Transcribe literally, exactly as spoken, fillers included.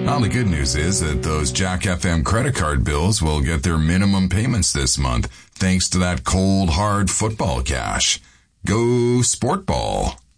Now, the good news is that those Jack F M credit card bills will get their minimum payments this month, thanks to that cold, hard football cash. Go Sport Ball.